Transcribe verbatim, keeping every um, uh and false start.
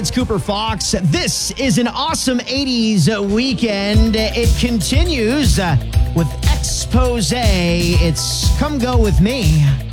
it's Cooper Fox. This is an awesome eighties weekend. It continues uh, with Expose. It's Come Go With Me.